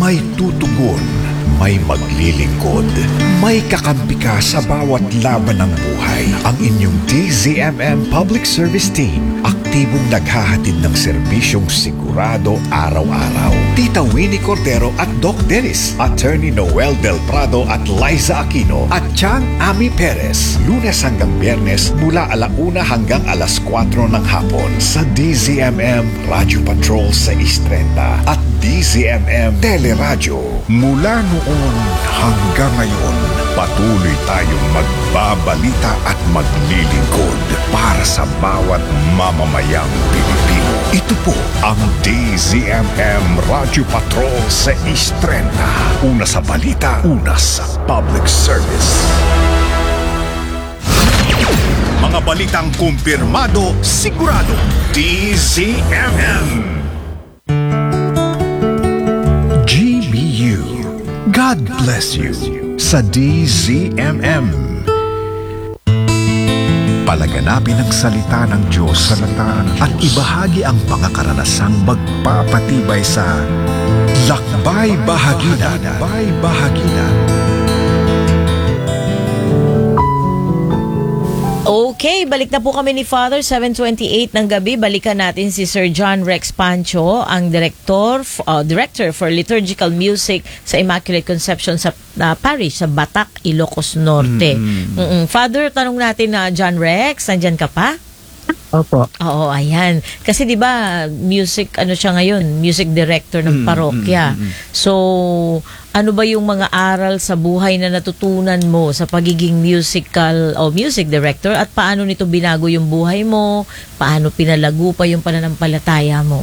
May tutugon, may maglilingkod, may kakampi ka sa bawat laban ng buhay. Ang inyong DZMM Public Service Team, aktibong naghahatid ng serbisyong sigurado araw-araw. Tita Winnie Cordero at Doc Dennis, Attorney Noel Del Prado at Liza Aquino, at Chang Ami Perez, Lunes hanggang Biyernes mula 1:00 hanggang 4:00 ng hapon sa DZMM Radio Patrol 630 at DZMM Teleradyo. Mula noon hanggang ngayon, patuloy tayong magbabalita at maglilingkod para sa bawat mamamayang Pilipino. Ito po ang DZMM Radio Patrol 630. Una sa balita, una sa public service. Mga balitang kumpirmado, sigurado. DZMM. GBU. God bless you sa DZMM. Palaganapin ang salita ng Diyos at ibahagi ang mga karanasang magpapatibay sa Lakbay Bahaginan. Okay, balik na po kami ni Father, 7:28 ng gabi. Balikan natin si Sir John Rex Pancho, ang Director for Liturgical Music sa Immaculate Conception sa Parish sa Batac, Ilocos Norte. Father, tanong natin na John Rex, nandyan ka pa? Opo. Oo, ayan. Kasi 'di ba, music siya ngayon, music director ng parokya. So, ano ba yung mga aral sa buhay na natutunan mo sa pagiging musical o music director at paano nito binago yung buhay mo? Paano pinalago pa yung pananampalataya mo?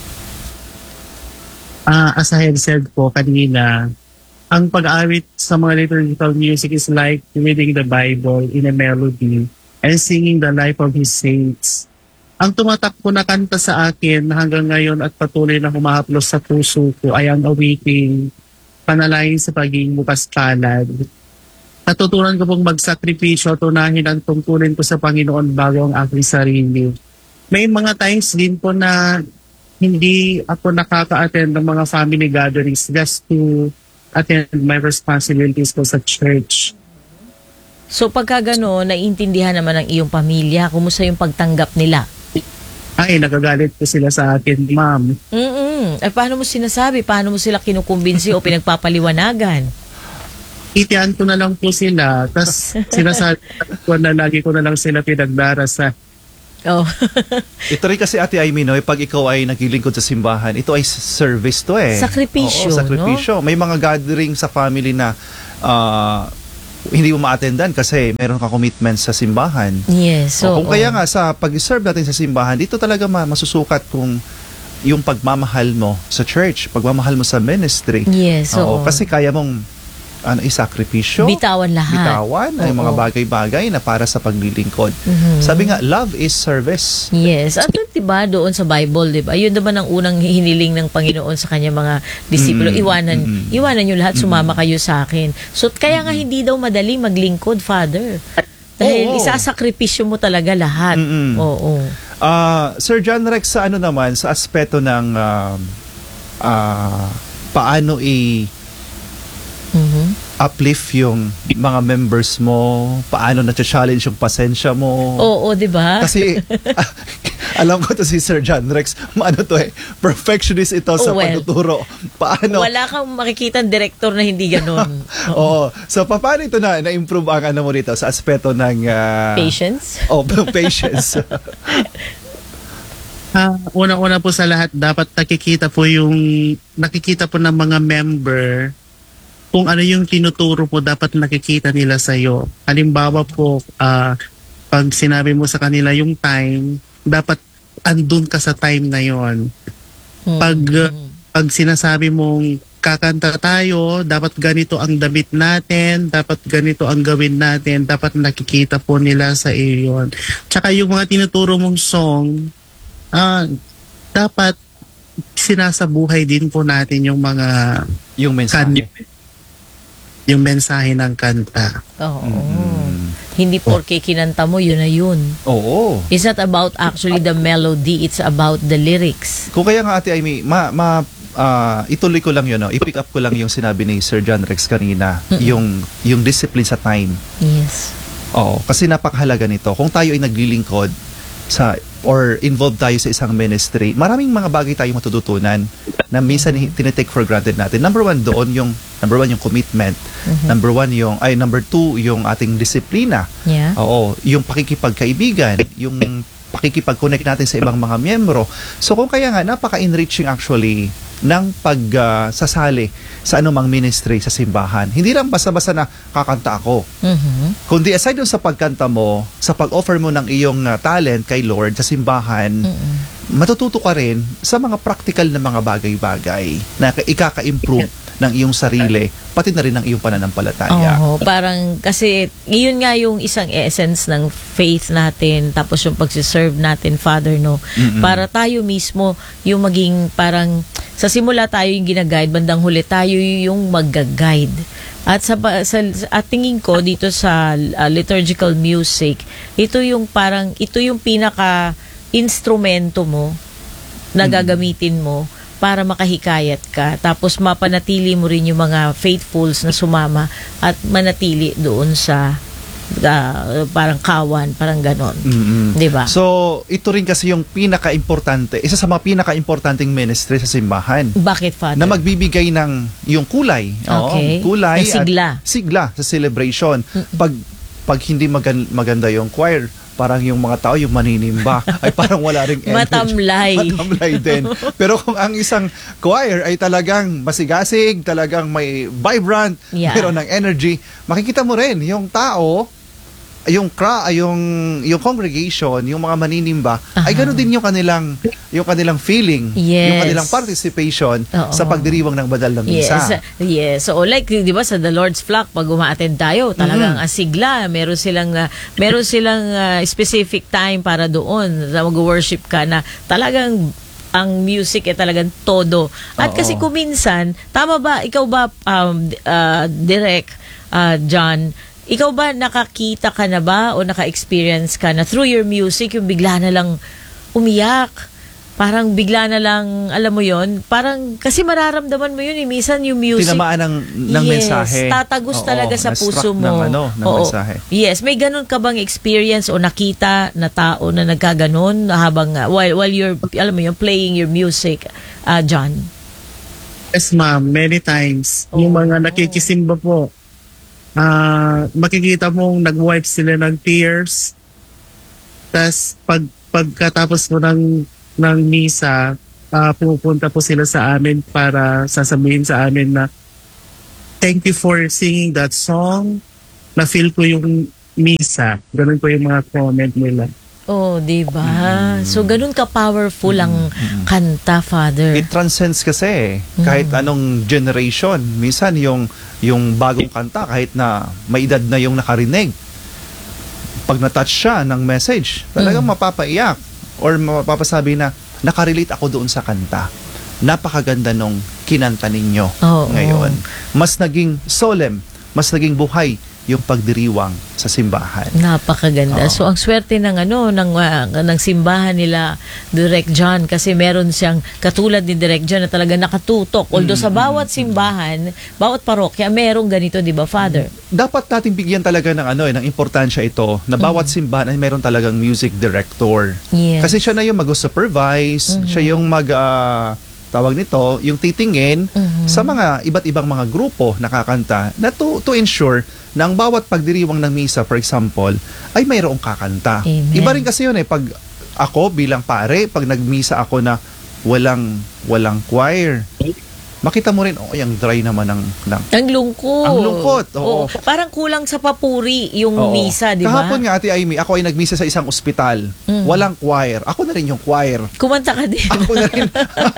As I had said po kanina, ang pag-aawit sa mga liturgical music is like reading the Bible in a melody and singing the life of His saints. Ang tumatakbo na kanta sa akin hanggang ngayon at patuloy na humahaplos sa puso ko ay ang awiting Panalangin sa Pagiging Bukas Palad. Natutunan ko pong magsakripisyo at unahin ang tungkulin ko sa Panginoon bago ang aking sarili. May mga times din po na hindi ako nakaka-attend ng mga family gatherings just to attend my responsibilities ko sa church. So pagka gano'n, naiintindihan naman ng iyong pamilya, kumusta yung pagtanggap nila? Ay, nagagalit po sila sa akin, ma'am. Ay, paano mo sinasabi? Paano mo sila kinukumbinsi o pinagpapaliwanagan? Itian ko na lang po sila, tapos sinasabi ko na lagi ko na lang sila pinagdarasa. Oh. Ito rin kasi Ate Aimee, pag ikaw ay naglilingkod sa simbahan, ito ay service to eh. Sakripisyo, Oo, sakripisyo. No? May mga gathering sa family na hindi mo ma-attendan kasi meron ka commitment sa simbahan. Yes. So, kung kaya nga sa pag-serve natin sa simbahan, dito talaga masusukat kung yung pagmamahal mo sa church, pagmamahal mo sa ministry. Yes. So, kasi kaya mong isakripisyo. Bitawan lahat. Bitawan ay mga bagay-bagay na para sa paglilingkod. Sabi nga, love is service. Yes. At diba, doon sa Bible, diba? Yun naman ang unang hiniling ng Panginoon sa kanya mga disipulo. Iwanan nyo lahat, sumama kayo sa akin. So, kaya nga hindi daw madali maglingkod, Father. Dahil isasakripisyo mo talaga lahat. Oo. Sir John Rex, sa naman, sa aspeto ng paano uplift yung mga members mo, paano na-challenge yung pasensya mo. Oo, di ba? Kasi alam ko to si Sir John Rex, perfectionist ito sa pagtuturo. Paano? Wala kang makikita direktor na hindi ganun. Oo. So, paano ito na-improve ang mo rito sa aspeto ng patience? Patience. Unang-una po sa lahat, dapat nakikita po ng mga member kung ano yung tinuturo po, dapat nakikita nila sa iyo. Halimbawa po, pag sinabi mo sa kanila yung time, dapat andun ka sa time na yon. Pag sinasabi mong kakanta tayo, dapat ganito ang damit natin, dapat ganito ang gawin natin, dapat nakikita po nila sa iyo yun. Tsaka yung mga tinuturo mong song, dapat sinasabuhay din po natin yung mga yung mensahe ng kanta. Oo. Hindi porke kinanta mo, yun na yun. Oo. It's not about actually the melody, it's about the lyrics. Kung kaya nga Ate Aimee, ituloy ko lang yun, no? I-pick up ko lang yung sinabi ni Sir John Rex kanina, yung discipline sa time. Yes. Oo, kasi napakahalaga nito. Kung tayo ay naglilingkod or involved tayo sa isang ministry, maraming mga bagay tayong matututunan na minsan tinitake for granted natin. Number one yung commitment. Number two, yung ating disiplina. Yeah. Oo, yung pakikipagkaibigan, yung pakikipag-connect natin sa ibang mga miyembro. So kung kaya nga, napaka-enriching actually ng pagsasali sa anumang ministry sa simbahan. Hindi lang basta-basta na kakanta ako. Kundi aside dun sa pagkanta mo, sa pag-offer mo ng iyong talent kay Lord sa simbahan, matututo ka rin sa mga practical na mga bagay-bagay na ikaka-improve ng iyong sarili, pati na rin ng iyong pananampalataya. Oo, parang kasi yun nga yung isang essence ng faith natin, tapos yung pagsiserve natin, Father, no? Para tayo mismo yung maging parang sa simula tayo yung ginaguide, bandang huli tayo yung mag-guide. At at tingin ko dito sa liturgical music, ito yung pinaka instrumento mo na gagamitin mo para makahikayat ka. Tapos mapanatili mo rin yung mga faithfuls na sumama at manatili doon sa parang kawan, parang ganon. 'Di ba? So, ito rin kasi yung pinaka-importante, isa sa mga pinaka-importanting ministry sa simbahan. Bakit, Father? Na magbibigay ng yung kulay. Okay. Kulay Sigla. at sigla sa celebration. Pag hindi maganda yung choir, parang yung mga tao, yung maninimba, ay parang wala ring energy. Matamlay din. Pero kung ang isang choir ay talagang masigasig, talagang may vibrant, meron ng energy, makikita mo rin yung tao, yung congregation, yung mga maninimba, ay gano'n din yung kanilang feeling, yung kanilang participation sa pagdiriwang ng banal na misa. Yes. So like 'di ba sa The Lord's Flock pag uma-attend tayo, talagang asigla, meron silang specific time para doon sa mag-worship ka na talagang ang music ay talagang todo. At kasi kuminsan, tama ba ikaw ba Direk John, ikaw ba nakakita ka na ba o naka-experience ka na through your music yung bigla na lang umiyak? Parang bigla na lang, alam mo yon, parang kasi mararamdaman mo yun minsan yung music. Tinamaan ng mensahe. Tatagos talaga sa puso mo. ng mensahe. Yes, may ganun ka bang experience o nakita na tao na nagkaganon habang while you're, alam mo yun, playing your music, John? Yes, ma'am. Many times. Yung mga nakikisimba po, makikita mong nag-wipe sila ng tears. Tas pagkatapos po ng misa, pupunta po sila sa amin para sasabihin sa amin na thank you for singing that song. Na-feel ko yung misa. Ganun po yung mga comment nila. Oh, di ba? So, ganun ka-powerful ang kanta, Father. It transcends kasi kahit anong generation. Minsan yung bagong kanta, kahit na may edad na yung nakarinig, pag na-touch siya ng message, talagang mapapaiyak or mapapasabi na nakarelate ako doon sa kanta. Napakaganda nung kinanta ninyo ngayon. Mas naging solemn, mas naging buhay yung pagdiriwang sa simbahan. Napakaganda. So ang swerte ng ng simbahan nila Direk John, kasi meron siyang katulad ni Direk John na talaga nakatutok. Although sa bawat simbahan, bawat parokya merong ganito, 'di ba, Father? Dapat nating bigyan talaga ng importansya ito na bawat simbahan ay meron talagang music director. Yes. Kasi siya na yung mag-supervise, siya yung tawag nito, yung titingin sa mga iba't ibang mga grupo nakakanta na to ensure na ang bawat pagdiriwang ng misa, for example, ay mayroong kakanta. Amen. Iba rin kasi yun pag ako bilang pare, pag nagmisa ako na walang choir, makita mo rin, yung dry naman ng ang lungkot. Ang lungkot, oo. Parang kulang sa papuri yung misa, di ba? Kahapon nga, Ate Amy, ako ay nagmisa sa isang ospital. Walang choir. Ako na rin yung choir. Kumanta ka din. Ako na rin.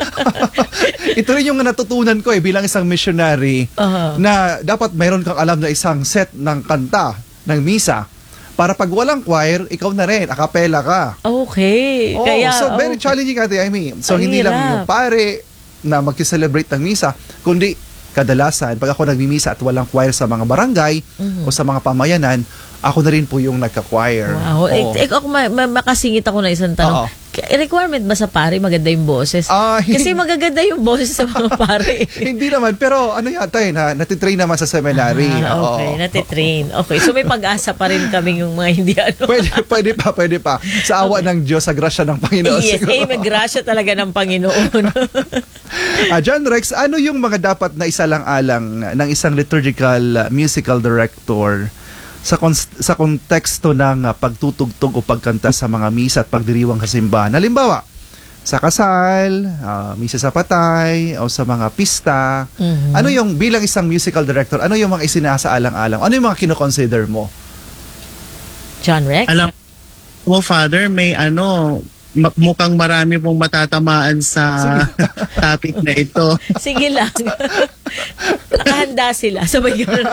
Ito rin yung natutunan ko bilang isang missionary na dapat mayroon kang alam na isang set ng kanta, ng misa. Para pag walang choir, ikaw na rin, akapela ka. Okay. So very challenging, Ate Amy. So hindi lang yung pare na mag-celebrate ng misa, kundi kadalasan, pag ako nagmimisa at walang choir sa mga barangay o sa mga pamayanan, ako na rin po yung nagka-choir. Wow. Ako makasingit ako na isang tanong. Requirement ba sa pare maganda yung boses? Kasi magaganda yung boses sa mga pare. Hindi naman, pero ano yata natitrain naman sa seminary. Okay, natitrain. Okay, so may pag-asa pa rin kami yung mga hindi ano. Pwede pa. Sa awa ng Diyos, sa grasya ng Panginoon. Yes, siguro. may grasya talaga ng Panginoon. John Rex, ano yung mga dapat na isalang-alang ng isang liturgical musical director sa konteksto ng pagtutugtog o pagkanta sa mga misa at pagdiriwang sa simbahan? Halimbawa, sa kasal, misa sa patay, o sa mga pista. Ano yung, bilang isang musical director, ano yung mga isinasaalang-alang? Ano yung mga kinoconsider mo? John Rex? Alam mo, Father, may mukhang marami pong matatamaan sa topic na ito. Sige lang. Nakahanda sila. Sabay gano'n.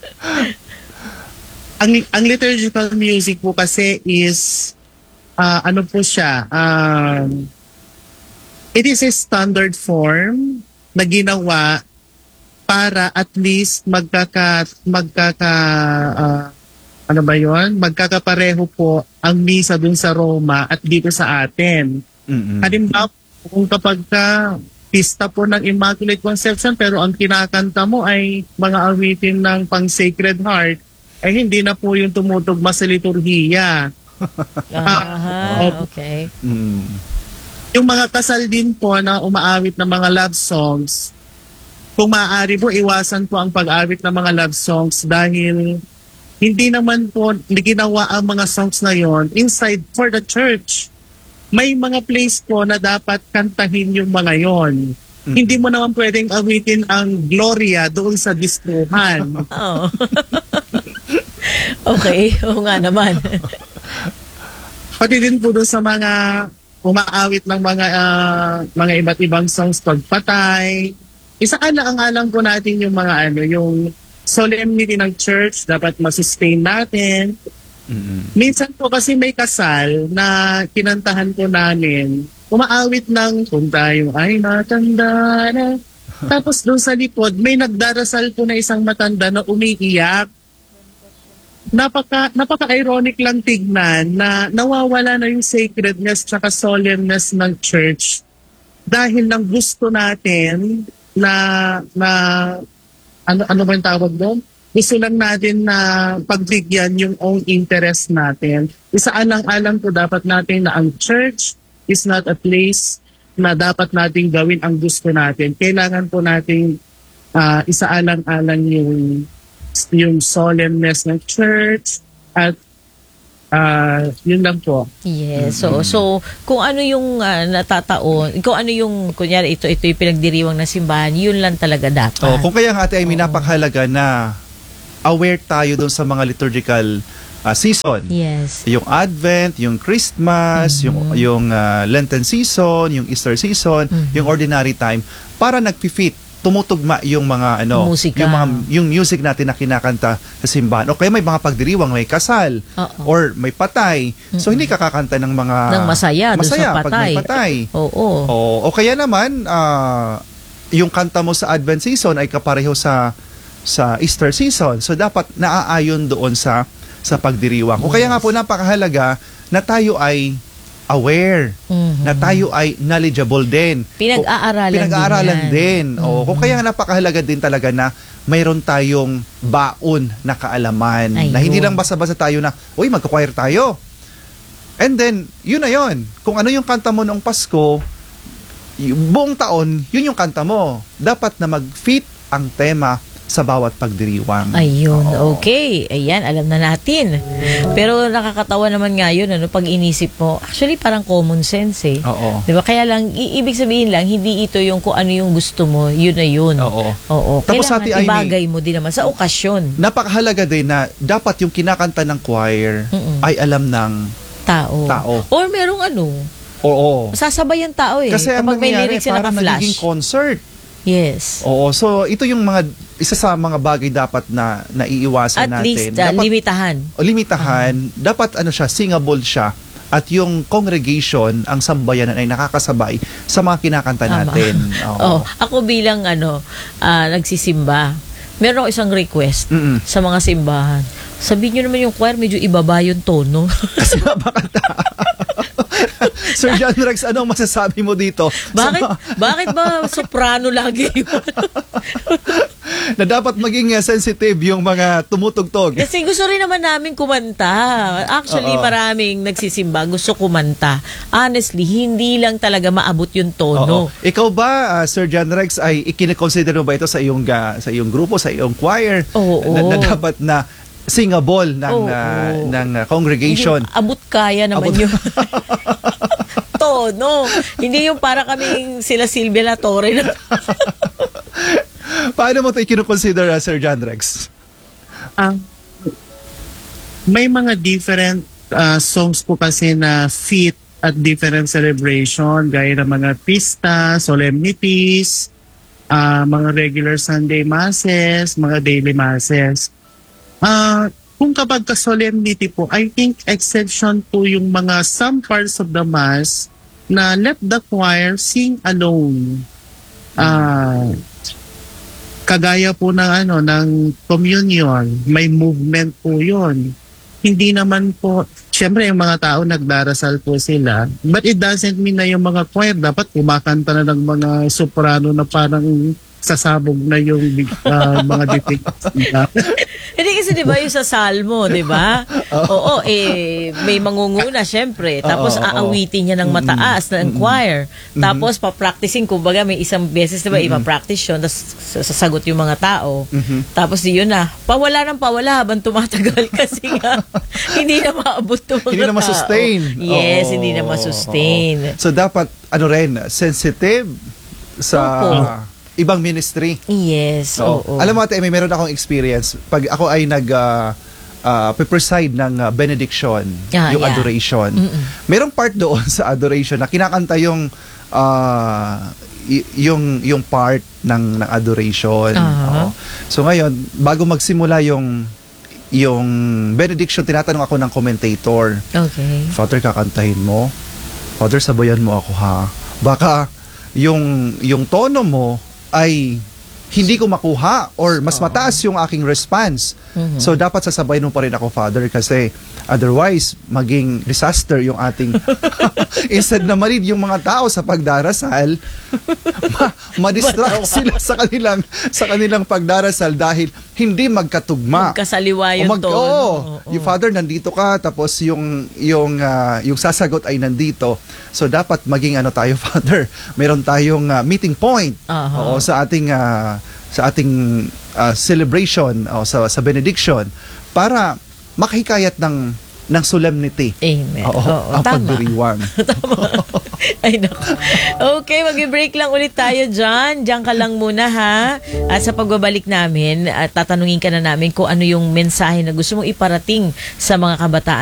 Ang liturgical music po kasi is ano po siya, it is a standard form na ginawa para at least magkakapareho po ang misa dun sa Roma at dito sa atin. Halimbawa, kung kapag pista po ng Immaculate Conception pero ang kinakanta mo ay mga awitin ng pang Sacred Heart, ay hindi na po yung tumutugma sa liturhiya. Okay. Yung mga kasal din po na umaawit ng mga love songs, kung maaari po, iwasan po ang pag-awit ng mga love songs dahil hindi naman po ginawa ang mga songs na yon inside for the church. May mga place po na dapat kantahin yung mga yon. Hindi mo naman pwedeng awitin ang Gloria doon sa distruhan. Oh. Okay, oo nga naman. Pati din po doon sa mga umaawit ng mga iba't ibang songs pagpatay. Isaalang-alang po natin yung mga yung solemnity ng church, dapat masustain natin. Minsan po kasi may kasal na kinantahan po namin, umaawit ng kung tayo ay matanda na. Tapos doon sa likod, may nagdarasal po na isang matanda na umiiyak. Napaka-ironic lang tignan na nawawala na yung sacredness at solemnness ng church dahil lang gusto natin na ano ba yung tawag doon? Gusto lang natin na pagbigyan yung own interest natin. Isaalang-alang po dapat natin na ang church is not a place na dapat natin gawin ang gusto natin. Kailangan po natin isaalang-alang yung solemnness ng church at yun lang po. Yes. So kung ano yung natataon, kung ano yung kunyari ito yung pinagdiriwang na simbahan, yun lang talaga dapat. Kung kaya nga ate ay minapakahalaga na aware tayo doon sa mga liturgical season. Yes. Yung Advent, yung Christmas, yung Lenten season, yung Easter season, yung ordinary time para nagpi-fit, tumutugma yung mga musika. yung music natin na kinakanta sa simbahan. O kaya may mga pagdiriwang, may kasal or may patay. So hindi ka kakanta ng mga ng masaya sa patay. Pag may patay. Oo. O kaya naman yung kanta mo sa Advent season ay kapareho sa Easter season. So dapat naaayon doon sa pagdiriwang. O kaya nga po napakahalaga na tayo ay aware, na tayo ay knowledgeable din. Pinag-aaralan din. O kung kaya napakahalaga din talaga na mayroon tayong baon na kaalaman. Ayun. Na hindi lang basta-basta tayo na, uy, magka-choir tayo. And then, yun na yun. Kung ano yung kanta mo noong Pasko, buong taon, yun yung kanta mo. Dapat na mag-fit ang tema sa bawat pagdiriwang. Ayun, okay. Ayan, alam na natin. Pero nakakatawa naman nga yun, pag inisip mo, actually parang common sense eh. Oo. Diba? Kaya lang, ibig sabihin lang, hindi ito yung kung ano yung gusto mo, yun na yun. Oo. Tapos kailangan ibagay mo din naman sa okasyon. Napakahalaga din na dapat yung kinakanta ng choir ay alam ng tao. Or merong Oo. sasabayan tao eh. Kasi kapag may lyrics na parang naka-flash. nagiging concert. Yes. Oo, so ito yung isa sa mga bagay dapat na naiiwasan natin. At least dapat, limitahan. Dapat siya, singable siya. At yung congregation, ang sambayanan ay nakakasabay sa mga kinakanta natin. Ako bilang nagsisimba, meron ako isang request sa mga simbahan. Sabihin nyo naman yung choir, medyo ibaba yung tono. Kasi mabakanta. Sir John Rex, anong masasabi mo dito? Bakit ba soprano lagi yun? Na dapat maging sensitive yung mga tumutugtog. Kasi gusto rin naman namin kumanta. Actually, Oo. maraming nagsisimba, gusto kumanta. Honestly, hindi lang talaga maabot yung tono. Oo. Ikaw ba, Sir John Rex, ay ikinikonsider mo ba ito sa iyong grupo, sa iyong choir? Oo. Na dapat na singable ng Oo. congregation? Hindi, abot kaya naman Abot- yun. Tono. Hindi yung para kaming sila Silvia La Torre na Paano mo ito ikinoconsider, Sir John Rex? May mga different songs po kasi na fit at different celebration, gaya ng mga pista, solemnities, mga regular Sunday masses, mga daily masses. Kung kapag ka-solemnity po, I think exception po yung mga some parts of the mass na let the choir sing alone. Kagaya po ng communion, may movement po 'yon. Hindi naman po, syempre yung mga tao nagdarasal po sila, but it doesn't mean na yung mga choir dapat kumakanta na ng mga soprano na parang sasabog na yung mga depicts nila. Hindi kasi 'di ba yung sa Salmo, 'di ba? Oo, may mangunguna syempre. Tapos Oo. aawitin niya ng mataas ng choir. Tapos pa-practicing, kumbaga may isang beses 'di ba ipa-practice 'yon, tapos sasagot yung mga tao. Tapos yun na, pawala habang tumatagal kasi nga hindi na maabot yung mga Hindi na tao. masustain. Yes, Oo. hindi na masustain. So dapat sensitive sa Opo. ibang ministry. Yes, oo. Alam mo, Ate Emmy, meron akong experience. Pag ako ay preside ng benediction, yung Yeah. adoration, merong part doon sa adoration na kinakanta yung yung part ng adoration. Aha. Oo. So ngayon, bago magsimula yung benediction, tinatanong ako ng commentator, Okay. Father, kakantahin mo? Father, sabayan mo ako, ha? Baka yung tono mo ay hindi ko makuha or mas mataas yung aking response. So dapat sasabayin mo pa rin ako, Father, kasi otherwise maging disaster yung ating instead na marid yung mga tao sa pagdarasal, ma-distract sila sa kanilang pagdarasal dahil hindi magkatugma. Magkasaliwa yung tono. Oo. Oo. Yung Father nandito ka, tapos yung sasagot ay nandito. So dapat maging tayo, Father, meron tayong meeting point. Aha. Oo, sa ating celebration o sa benediction para makahikayat ng solemnity. Amen. Oo, ang tama. pagdiriwang. Tama. Ay, naku. Okay, mag-break lang ulit tayo dyan. Diyan ka lang muna, ha? At sa pagbabalik namin, tatanungin ka na namin kung ano yung mensahe na gusto mong iparating sa mga kabataan